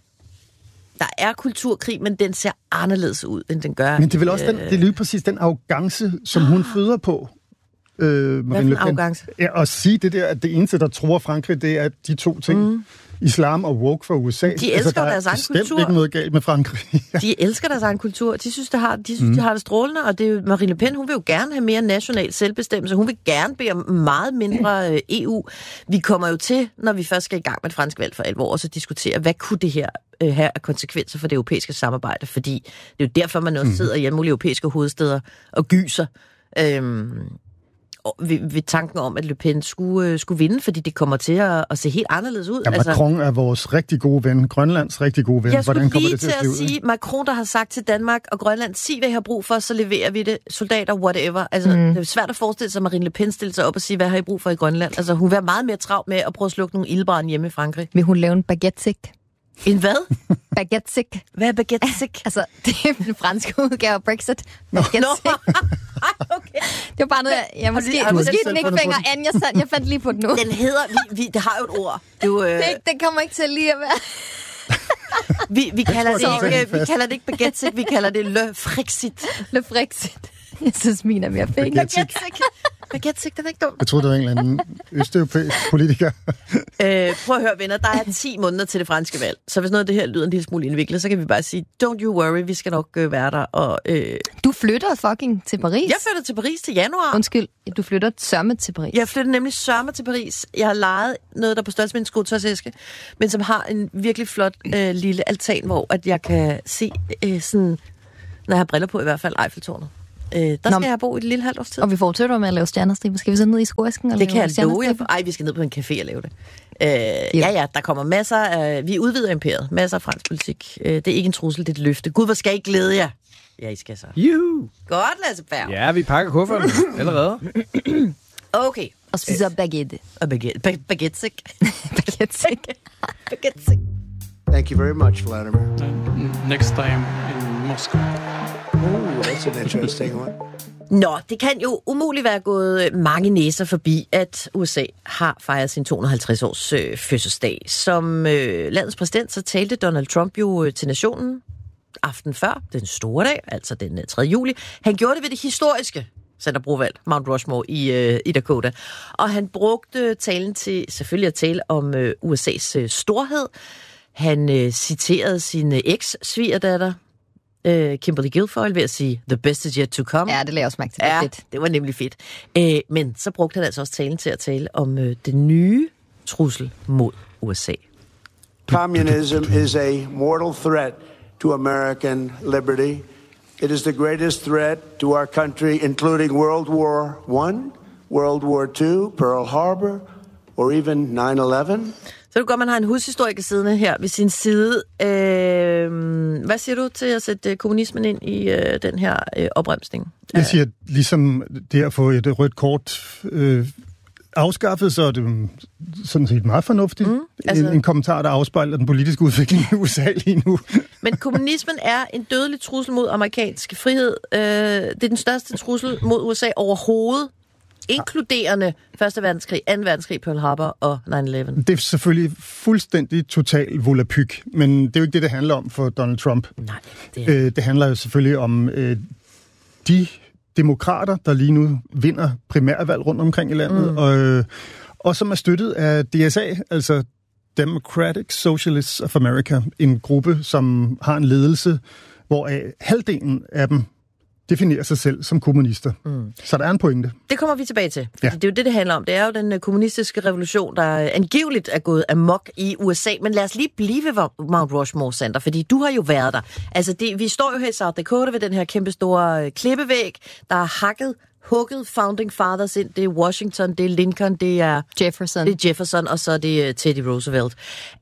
S6: Der er kulturkrig, men den ser anderledes ud, end den gør.
S8: Men det er vel også den, det er lige præcis den arrogance, som hun føder på. Øh,
S6: Hvad for en arrogance?
S8: Ja, at sige det der, at det eneste, der tror Frankrig, det er de to ting. Mm. Islam og woke fra U S A.
S6: De elsker altså, deres egen kultur.
S8: Der er ikke noget galt med Frankrig.
S6: De elsker deres egen kultur. De synes, det har, de synes, mm. de har det strålende, og det er jo, Marine Le Pen, hun vil jo gerne have mere national selvbestemmelse. Hun vil gerne bede om meget mindre E U. Vi kommer jo til, når vi først skal i gang med et fransk valg for alvor, og så diskutere, hvad kunne det her øh, have af konsekvenser for det europæiske samarbejde? Fordi det er jo derfor, man også sidder i alle mulige europæiske hovedsteder og gyser. Øhm, Ved, ved tanken om, at Le Pen skulle, øh, skulle vinde, fordi det kommer til at, at se helt anderledes ud.
S8: Ja, Macron altså, er vores rigtig gode ven, Grønlands rigtig gode ven.
S6: Jeg skulle
S8: Hvordan
S6: lige
S8: det til at,
S6: til at sige, Macron, der har sagt til Danmark og Grønland, sig hvad I har brug for, så leverer vi det. Soldater, whatever. Altså, mm. det er svært at forestille sig, at Marine Le Pen stiller sig op og sige, hvad har I brug for i Grønland? Altså, hun vil være meget mere travlt med at prøve at slukke nogle ildbrand hjemme i Frankrig.
S7: Vil hun lave en baguette-sik?
S6: En hvad?
S7: Baguette-sik.
S6: Hvad er baguette-sik?
S7: Altså, det er den franske udgave af Brexit. Baguette-sik. Okay. Det var bare noget, jeg, jeg måske,
S6: du,
S7: måske den ikke fænger an, jeg, sand, jeg fandt lige på den nu.
S6: Den hedder, vi, vi, det har jo et ord. Du, øh...
S7: det, den kommer ikke til lige at være...
S6: vi, vi, kalder det ikke, vi kalder det ikke baguette-sik, vi kalder det le frexit.
S7: Le frexit. Jeg synes, min er mere fængende.
S6: Baguette-sik. Baguette, den er ikke dum.
S8: Jeg troede, det var en eller anden østeuropæisk politiker.
S6: øh, prøv at høre, venner, der er ti måneder til det franske valg. Så hvis noget af det her lyder en lille smule indviklet, så kan vi bare sige, don't you worry, vi skal nok øh, være der. Og, øh...
S7: Du flytter fucking til Paris?
S6: Jeg flytter til Paris til januar.
S7: Undskyld, du flytter sørme til Paris?
S6: Jeg flytter nemlig sørme til Paris. Jeg har lejet noget, der på størrelse med en skotøjsæske, men som har en virkelig flot øh, lille altan, hvor at jeg kan se øh, sådan, når jeg har briller på i hvert fald, Eiffeltårnet. Øh, der Nå, skal jeg bo i et lille halvt års tid.
S7: Og vi fortsætter med at lave stjernestriber. Skal vi så ned i skoæsken?
S6: Det kan jeg love. Ej, vi skal ned på en café og lave det. Øh, ja. ja, ja, der kommer masser af... Vi udvider imperiet. Masser af fransk politik. Øh, det er ikke en trussel, det er et løfte. Gud, hvor skal I glæde jer? Ja, I skal så.
S9: Juhu!
S6: Godt, Lasse Berg.
S9: Ja, vi pakker kufferten allerede.
S6: Okay.
S7: Og spiser baguette.
S6: Og baguette. Ba- baguette.
S7: Baguette.
S6: Baguette.
S3: Thank you very much, Vladimir.
S13: Uh, next time in Moscow.
S3: Oh, that's an interesting one.
S6: Nå, det kan jo umuligt være gået mange næser forbi, at U S A har fejret sin to hundrede og halvtreds års øh, fødselsdag. Som øh, landets præsident, så talte Donald Trump jo øh, til nationen aften før, den store dag, altså den øh, tredje juli. Han gjorde det ved det historiske centerbrovalg, Mount Rushmore i, øh, i Dakota. Og han brugte talen til selvfølgelig at tale om øh, U S A's øh, storhed. Han øh, citerede sin øh, eks-svigerdatter, øh, Kimberly Guilfoyle, ved at sige, the best is yet to come.
S7: Ja, det lader også mærke til.
S6: Ja,
S7: fedt.
S6: Det var nemlig fedt. Øh, men så brugte han altså også talen til at tale om øh, den nye trussel mod U S A.
S3: Communism is a mortal threat to American liberty. It is the greatest threat to our country, including World War One, World War Two, Pearl Harbor, or even nine eleven.
S6: Så det godt, man har en hushistoriker siddende her ved sin side. Øh, hvad siger du til at sætte kommunismen ind i øh, den her øh, opremsning?
S8: Jeg siger, ligesom det at få et rødt kort øh, afskaffet, så er det sådan set meget fornuftigt. Mm, altså... en, en kommentar, der afspejler den politiske udvikling i U S A lige nu.
S6: Men kommunismen er en dødelig trussel mod amerikansk frihed. Øh, det er den største trussel mod U S A overhovedet, inkluderende første verdenskrig, anden verdenskrig, Pearl Harbor og nine eleven.
S8: Det er selvfølgelig fuldstændig total volapyk, men det er jo ikke det, det handler om for Donald Trump.
S6: Nej, det, er...
S8: øh, det handler jo selvfølgelig om øh, de demokrater, der lige nu vinder primærvalg rundt omkring i landet, mm. og, øh, og som er støttet af D S A, altså Democratic Socialists of America, en gruppe, som har en ledelse, hvor halvdelen af dem definerer sig selv som kommunister. Mm. Så der er en pointe.
S6: Det kommer vi tilbage til.
S8: Ja.
S6: Det er jo det, det handler om. Det er jo den kommunistiske revolution, der angiveligt er gået amok i U S A. Men lad os lige blive ved Mount Rushmore Center, fordi du har jo været der. Altså, det, vi står jo her i South Dakota ved den her kæmpe store klippevæg, der er hakket, hugget Founding Fathers ind. Det er Washington, det er Lincoln, det er
S7: Jefferson,
S6: det er Jefferson og så er det Teddy Roosevelt.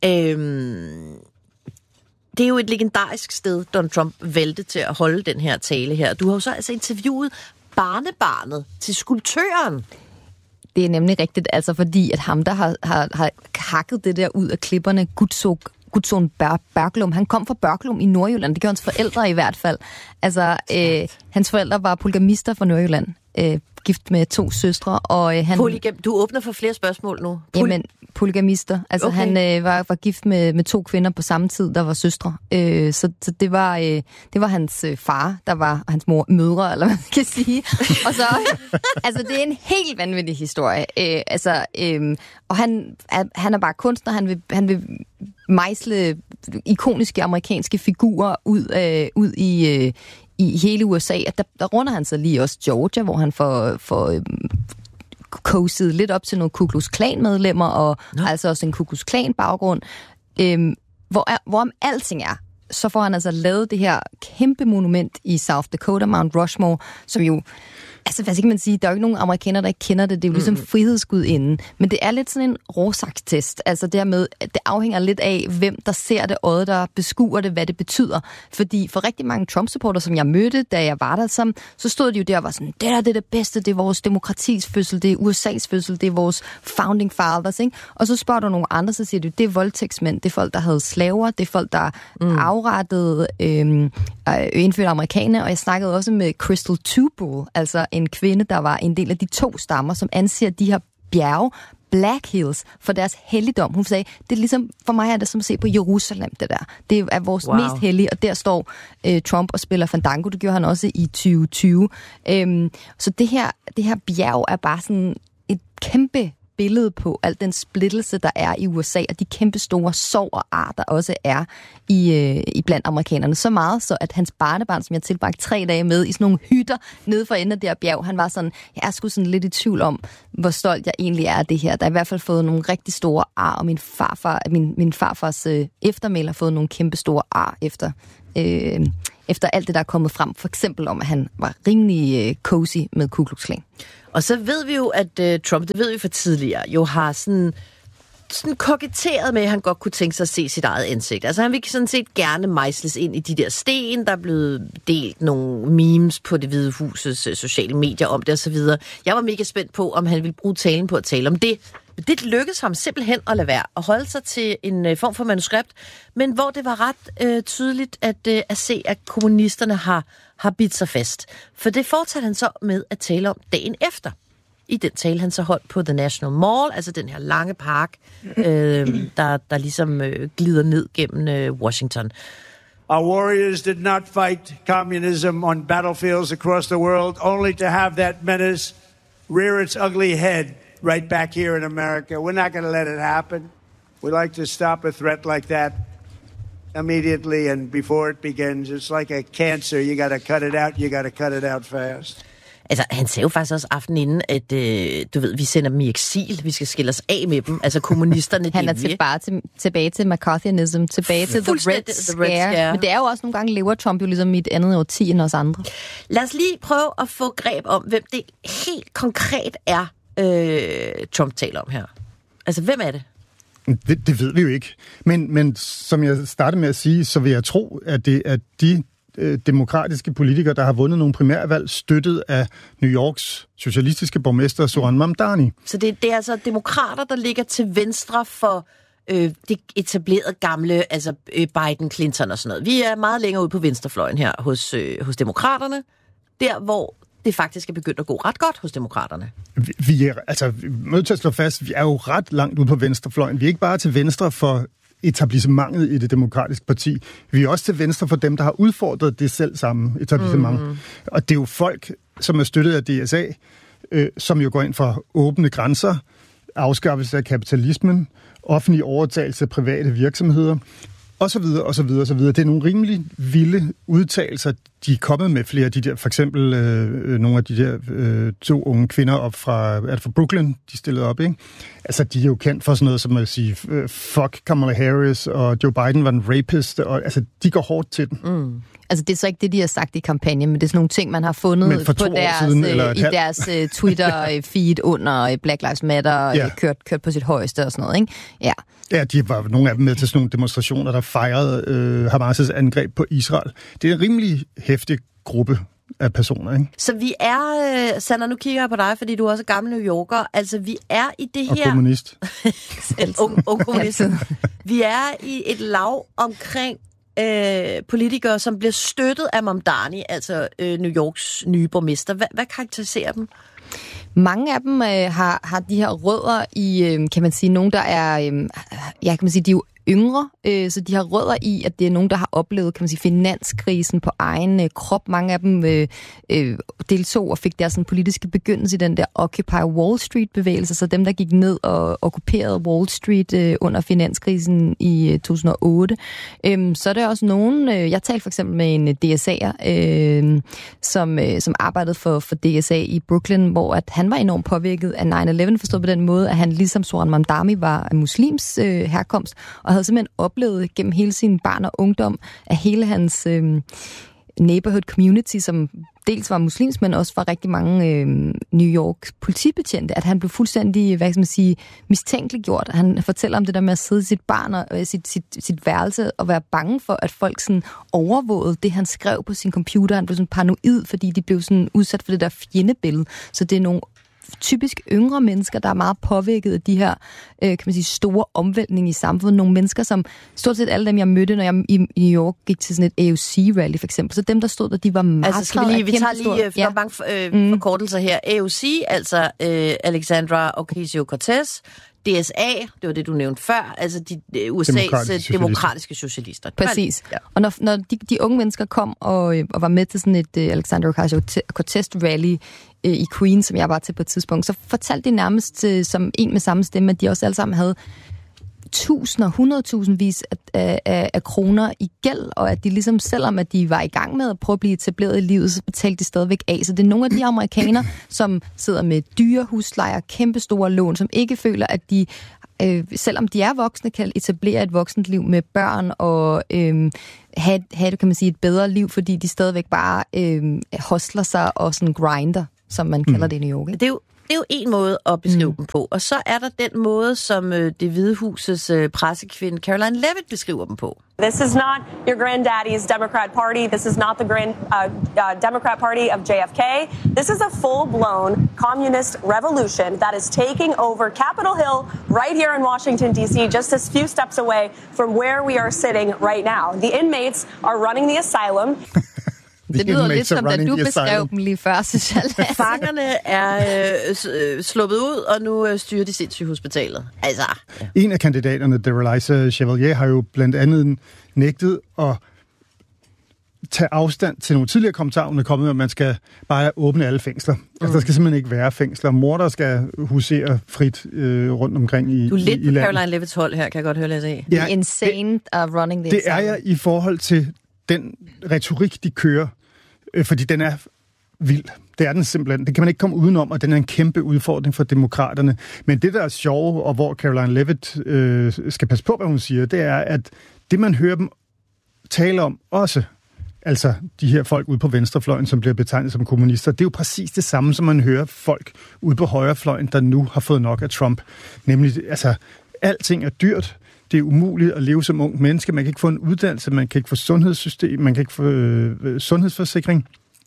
S6: Øhm... Det er jo et legendarisk sted, Donald Trump valgte til at holde den her tale her. Du har jo så altså interviewet barnebarnet til skulptøren.
S7: Det er nemlig rigtigt, altså fordi at ham, der har, har, har hakket det der ud af klipperne, Gutzon, Gutzon Berglum, han kom fra Berglum i Nordjylland. Det gjorde hans forældre i hvert fald. Altså, øh, hans forældre var polygamister fra Nordjylland. Øh, gift med to søstre, og øh, han...
S6: Polygam... Du åbner for flere spørgsmål nu.
S7: Poly... Jamen, polygamister. Altså, okay. han øh, var, var gift med, med to kvinder på samme tid, der var søstre. Øh, så, så det var øh, det var hans øh, far, der var hans mor, mødre, eller hvad man kan sige. Og så, altså, det er en helt vanvittig historie. Øh, altså, øh, og han er, han er bare kunstner, han vil, han vil mejsle ikoniske amerikanske figurer ud, øh, ud i... Øh, i hele U S A, at der, der runder han sig lige også Georgia, hvor han får, får øhm, coastet lidt op til nogle Ku Klux Klan-medlemmer, og Nå. altså også en Ku Klux Klan-baggrund. Øhm, hvor, er, hvor om alting er, så får han altså lavet det her kæmpe monument i South Dakota, Mount Rushmore, som jo, altså hvad skal man sige, der er jo ikke nogen amerikanere, der ikke kender det, det er jo ligesom mm. frihedsgudinden, men det er lidt sådan en råsagstest, altså dermed, det afhænger lidt af, hvem der ser det, øjet, der beskuer det, hvad det betyder, fordi for rigtig mange Trump-supporter, som jeg mødte, da jeg var der, som, så stod de jo der og var sådan, det der det er det bedste, det er vores demokratis fødsel, det er U S A's fødsel, det er vores founding fathers, ikke? Og så spørger du nogle andre, så siger du, det er voldtægtsmænd, det er folk, der havde slaver, det er folk, der mm. afrettede øh, indfødte amerikanere, og jeg snakkede også med Crystal Tubal, altså en kvinde, der var en del af de to stammer, som anser de her bjerge, Black Hills for deres helligdom. Hun sagde, det er ligesom, for mig er det som at se på Jerusalem, det der. Det er vores wow. mest hellige, og der står øh, Trump og spiller Fandango. Det gjorde han også i tyve tyve. Øhm, så det her, det her bjerg er bare sådan et kæmpe billede på al den splittelse, der er i U S A, og de kæmpe store sorg og ar, der også er i, øh, i blandt amerikanerne. Så meget, så at hans barnebarn, som jeg tilbragte tre dage med, i sådan nogle hytter nede for enden af det her bjerg, han var sådan, jeg er sgu sådan lidt i tvivl om, hvor stolt jeg egentlig er af det her. Der er i hvert fald fået nogle rigtig store ar, og min farfar, min, min farfars øh, eftermæl har fået nogle kæmpe store ar efter, øh, efter alt det, der er kommet frem. For eksempel om, at han var rimelig øh, cozy med Ku Klux Klan.
S6: Og så ved vi jo, at uh, Trump, det ved vi for tidligere, jo har sådan, sådan koketteret med, at han godt kunne tænke sig at se sit eget ansigt. Altså han vil sådan set gerne mejsles ind i de der sten, der er blevet delt nogle memes på Det Hvide Husets uh, sociale medier om det osv. Jeg var mega spændt på, om han ville bruge talen på at tale om det. Men det lykkedes ham simpelthen at lade være at holde sig til en uh, form for manuskript, men hvor det var ret uh, tydeligt at, uh, at se, at kommunisterne har, har bidt sig fast. For det fortsatte han så med at tale om dagen efter. I den tale, han så holdt på The National Mall, altså den her lange park, øh, der, der ligesom øh, glider ned gennem øh, Washington.
S14: Our warriors did not fight communism on battlefields across the world, only to have that menace rear its ugly head right back here in America. We're not going to let it happen. We like to stop a threat like that immediately and before it begins. It's like a cancer. You got to cut it out. You got to cut it out fast.
S6: Altså, han sagde jo faktisk også aftenen inden, at øh, du ved, vi sender dem i eksil, vi skal skille os af med dem, altså kommunisterne.
S7: Han er tilbage til, tilbage til McCarthyism, tilbage til the red, the red Scare. Men det er jo også nogle gange, lever Trump jo ligesom i et andet årti end os andre.
S6: Lad os lige prøve at få greb om, hvem det helt konkret er, øh, Trump taler om her. Altså, hvem er det?
S8: Det, det ved vi jo ikke. Men, men som jeg startede med at sige, så vil jeg tro, at det er de demokratiske politikere, der har vundet nogle primærvalg, støttet af New Yorks socialistiske borgmester Zohran Mamdani.
S6: Så det, det er altså demokrater, der ligger til venstre for øh, det etablerede gamle, altså øh, Biden, Clinton og sådan noget. Vi er meget længere ude på venstrefløjen her hos, øh, hos demokraterne, der hvor det faktisk er begyndt at gå ret godt hos demokraterne.
S8: Vi, vi er, altså, vi er nødt til at slå fast, vi er jo ret langt ude på venstrefløjen. Vi er ikke bare til venstre for etablissementet i det demokratiske parti. Vi er også til venstre for dem, der har udfordret det selv samme etablissement. Mm. Og det er jo folk, som er støttet af D S A, øh, som jo går ind for åbne grænser, afskaffelse af kapitalismen, offentlig overtagelse af private virksomheder, og så videre, og så videre, og så videre. Det er nogle rimelig vilde udtalelser, de er kommet med flere af de der, for eksempel øh, nogle af de der øh, to unge kvinder op fra, er det fra Brooklyn, de stillede op, ikke? Altså, de er jo kendt for sådan noget som at sige, øh, fuck Kamala Harris, og Joe Biden var en rapist, og altså, de går hårdt til den.
S7: Mm. Altså, det er så ikke det, de har sagt i kampagnen, men det er sådan nogle ting, man har fundet på deres, siden, øh, i deres uh, Twitter-feed under Black Lives Matter, ja. kørt, kørt på sit højeste og sådan noget, ikke? Ja.
S8: Ja, de var nogle af dem med til sådan nogle demonstrationer, der fejrede øh, Hamas' angreb på Israel. Det er en rimelig heftig gruppe af personer, ikke?
S6: Så vi er, Sander, nu kigger jeg på dig, fordi du er også gammel New Yorker, altså vi er i det her...
S8: Og kommunist.
S6: ung, ung kommunist. Vi er i et lav omkring øh, politikere, som bliver støttet af Mamdani, altså øh, New Yorks nye borgmester. Hvad, hvad karakteriserer dem?
S7: Mange af dem øh, har, har de her rødder i, øh, kan man sige, nogen, der er, øh, ja, kan man sige, de er jo yngre, øh, så de har rødder i, at det er nogen, der har oplevet, kan man sige, finanskrisen på egen øh, krop. Mange af dem øh, øh, deltog og fik deres sådan, politiske begyndelse i den der Occupy Wall Street-bevægelse, så dem, der gik ned og okkuperede Wall Street øh, under finanskrisen i øh, to tusind og otte. Øh, så er der også nogen, øh, jeg talte for eksempel med en D S A'er, øh, som, øh, som arbejdede for, for D S A i Brooklyn, hvor at han var enormt påvirket af nine eleven, forstået på den måde, at han ligesom Zohran Mamdani var af muslims øh, herkomst, og havde simpelthen oplevet gennem hele sin barn og ungdom, at hele hans øh, neighborhood community, som dels var muslims, men også var rigtig mange øh, New York politibetjente, at han blev fuldstændig, hvad skal man sige, mistænkeliggjort. Han fortæller om det der med at sidde i sit barn og øh, sit, sit, sit værelse og være bange for, at folk sådan overvågede det, han skrev på sin computer. Han blev sådan paranoid, fordi de blev sådan udsat for det der fjendebillede. Så det er nogle typisk yngre mennesker, der er meget påvirket af de her, øh, kan man sige, store omvæltninger i samfundet. Nogle mennesker, som stort set alle dem, jeg mødte, når jeg i, i New York gik til sådan et A O C-rally, for eksempel. Så dem, der stod der, de var meget
S6: altså, skal vi lige, vi tager lige, for
S7: ja.
S6: mange for, øh, mm. forkortelser her. A O C, altså øh, Alexandra Ocasio-Cortez, D S A, det var det, du nævnte før, altså de, uh, U S A's demokratiske, demokratiske socialister.
S7: Præcis. Ja. Og når, når de, de unge mennesker kom og, og var med til sådan et uh, Alexandra Ocasio-Cortez-rally uh, i Queens, som jeg var til på et tidspunkt, så fortalte de nærmest uh, som en med samme stemme, at de også alle sammen havde tusinder, hundredtusindvis af, af, af kroner i gæld, og at de ligesom, selvom at de var i gang med at prøve at blive etableret i livet, så betalte de stadigvæk af. Så det er nogle af de amerikanere, som sidder med dyre huslejer, kæmpestore lån, som ikke føler, at de, øh, selvom de er voksne, kan etablere et voksent liv med børn og øh, have, have, kan man sige, et bedre liv, fordi de stadigvæk bare øh, hostler sig og sådan grinder, som man kalder mm. det i New York. Ikke?
S6: Det er jo Det er jo en måde at beskrive mm. dem på. Og så er der den måde, som øh, det Hvide Husets øh, pressekvinde Caroline Levitt beskriver dem på.
S15: This is not your granddaddy's Democrat Party. This is not the grand uh, uh, Democrat Party of J F K. This is a full-blown communist revolution that is taking over Capitol Hill right here in Washington, D C, just a few steps away from where we are sitting right now. The inmates are running the asylum.
S7: Det lyder lidt som, da du beskrev dem lige før, synes jeg.
S6: Fangerne er øh, sluppet ud, og nu øh, styrer de sindssygt hospitalet. Altså.
S8: Ja. En af kandidaterne, Dereliza Chevalier, har jo blandt andet nægtet at tage afstand til nogle tidligere kommentarer, hun er kommet med, at man skal bare åbne alle fængsler. Mm. Altså, der skal simpelthen ikke være fængsler. Morder skal husere frit øh, rundt omkring i
S6: Du er lidt
S8: i, i
S6: på Caroline Levitts hold her, kan jeg godt høre lidt af.
S7: Ja, insane of running the
S8: Det er jeg i forhold til den retorik, de kører, øh, fordi den er vild. Det er den simpelthen. Det kan man ikke komme udenom, og den er en kæmpe udfordring for demokraterne. Men det, der er sjove, og hvor Caroline Levitt øh, skal passe på, hvad hun siger, det er, at det, man hører dem tale om også, altså de her folk ude på venstrefløjen, som bliver betegnet som kommunister, det er jo præcis det samme, som man hører folk ude på højrefløjen, der nu har fået nok af Trump. Nemlig, altså, alting er dyrt. Det er umuligt at leve som ung menneske. Man kan ikke få en uddannelse, man kan ikke få sundhedssystem, man kan ikke få øh, sundhedsforsikring.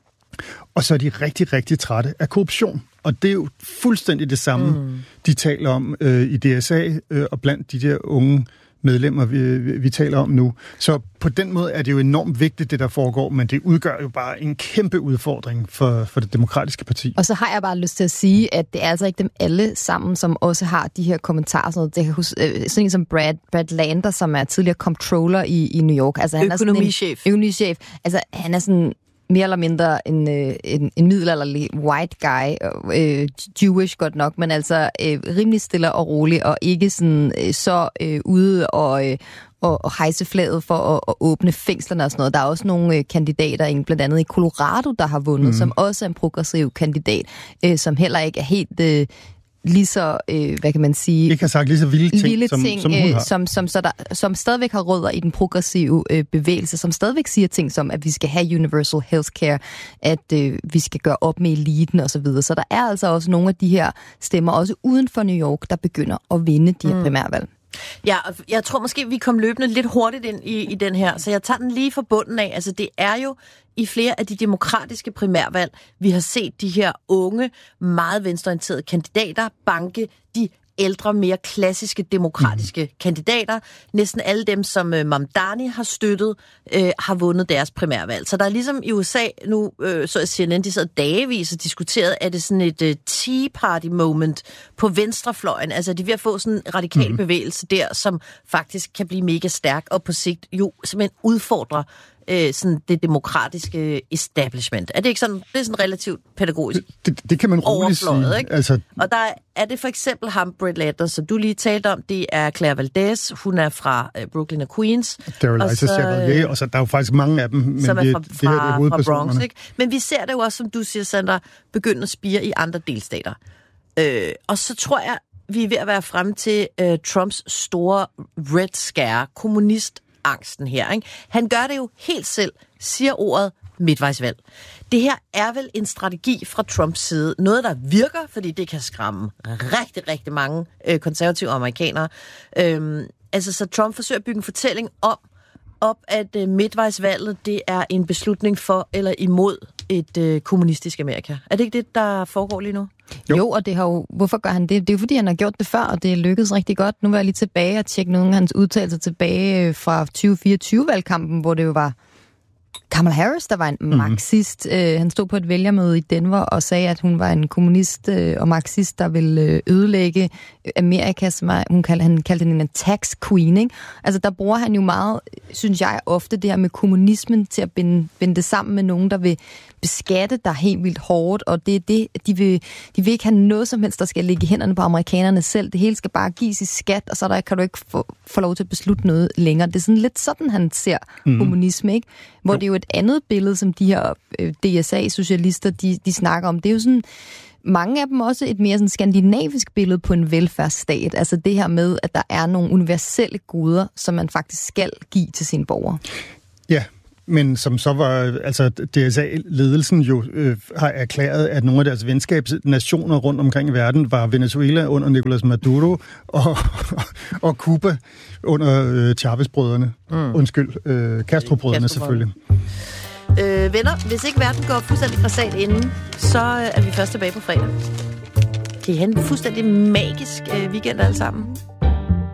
S8: Og så er de rigtig, rigtig trætte af korruption. Og det er jo fuldstændig det samme, mm. de taler om øh, i D S A øh, og blandt de der unge medlemmer, vi, vi, vi taler om nu. Så på den måde er det jo enormt vigtigt, det der foregår, men det udgør jo bare en kæmpe udfordring for, for det demokratiske parti.
S7: Og så har jeg bare lyst til at sige, at det er altså ikke dem alle sammen, som også har de her kommentarer. Sådan noget. Det kan huske, sådan en som Brad, Brad Lander, som er tidligere comptroller i, i New York. Altså, han
S6: økonomichef.
S7: Er økonomichef. Altså, han er sådan mere eller mindre en, en, en middelalderlig white guy, øh, Jewish godt nok, men altså øh, rimelig stille og rolig, og ikke sådan øh, så øh, ude og, øh, og, og hejse flaget for at, at åbne fængslerne og sådan noget. Der er også nogle øh, kandidater, blandt andet i Colorado, der har vundet, mm. som også er en progressiv kandidat, øh, som heller ikke er helt Øh, lige så, øh, hvad kan man sige...
S8: Ikke har sagt lige så vilde ting,
S7: vilde
S8: som,
S7: ting
S8: som hun har.
S7: Øh, som, som, så der, som stadigvæk har rødder i den progressive øh, bevægelse, som stadigvæk siger ting som, at vi skal have universal healthcare, at øh, vi skal gøre op med eliten osv. Så, videre. Så der er altså også nogle af de her stemmer, også uden for New York, der begynder at vinde de her mm. primærvalg.
S6: Ja, og jeg tror måske, vi kom løbende lidt hurtigt ind i, i den her, så jeg tager den lige fra bunden af. Altså, det er jo i flere af de demokratiske primærvalg, vi har set de her unge, meget venstreorienterede kandidater banke de ældre, mere klassiske demokratiske mm. kandidater. Næsten alle dem, som øh, Mamdani har støttet, øh, har vundet deres primærvalg. Så der er ligesom i U S A nu, øh, så C N N, de sad dagevis og diskuterede, er det sådan et øh, Tea Party moment på venstrefløjen? Altså, de er ved at få sådan en radikal mm. bevægelse der, som faktisk kan blive mega stærk, og på sigt jo simpelthen udfordrer Øh, sådan det demokratiske establishment. Er det ikke sådan, det er sådan relativt pædagogisk
S8: det, det, det kan man roligt sige.
S6: Ikke?
S8: Altså...
S6: Og der er det for eksempel ham, Brett Lander, som du lige talte om, det er Claire Valdez, hun er fra øh, Brooklyn og Queens.
S8: Dereliza Chevalier, og så der er jo faktisk mange af dem, men
S6: som er fra,
S8: det, det her er hovedpersonerne.
S6: Fra Bronx, ikke? Men vi ser det jo også, som du siger, Sandra, begynde at spire i andre delstater. Øh, og så tror jeg, vi er ved at være fremme til øh, Trumps store Red Scare, kommunist angsten her, ikke? Han gør det jo helt selv, siger ordet midtvejsvalg. Det her er vel en strategi fra Trumps side. Noget, der virker, fordi det kan skræmme rigtig, rigtig mange øh, konservative amerikanere. Øhm, altså, så Trump forsøger at bygge en fortælling om, op, at øh, midtvejsvalget, det er en beslutning for eller imod et øh, kommunistisk Amerika. Er det ikke det, der foregår lige nu?
S7: Jo. jo, og det har jo, hvorfor gør han det? Det er jo fordi, han har gjort det før, og det er lykkedes rigtig godt. Nu var jeg lige tilbage og tjekke nogle af hans udtalelser tilbage fra tyve fireogtyve-valgkampen, hvor det jo var Kamala Harris, der var en mm-hmm. marxist. Uh, han stod på et vælgermøde i Denver og sagde, at hun var en kommunist uh, og marxist, der ville uh, ødelægge Amerika, som er, hun kaldte, han kaldte hende en tax queen, ikke? Altså, der bruger han jo meget, synes jeg, ofte det her med kommunismen til at binde, binde det sammen med nogen, der vil beskatte dig helt vildt hårdt, og det er det, de vil, de vil ikke have noget som helst, der skal ligge i hænderne på amerikanerne selv. Det hele skal bare gives i skat, og så der kan du ikke få, få lov til at beslutte noget længere. Det er sådan lidt sådan, han ser mm. kommunisme, ikke? Hvor jo. Det er jo et andet billede, som de her øh, D S A-socialister, de, de snakker om. Det er jo sådan, mange af dem også et mere sådan skandinavisk billede på en velfærdsstat. Altså det her med, at der er nogle universelle goder, som man faktisk skal give til sine borgere.
S8: Ja, men som så var, altså D S A-ledelsen jo øh, har erklæret, at nogle af deres venskabsnationer rundt omkring i verden var Venezuela under Nicolas Maduro og, og Cuba under øh, Chavez-brødrene. Mm. Undskyld, øh, Castro-brødrene selvfølgelig.
S6: Øh, venner, hvis ikke verden går fuldstændig grassat inden, så er vi først tilbage på fredag. Kan I have en fuldstændig magisk øh, weekend alle sammen.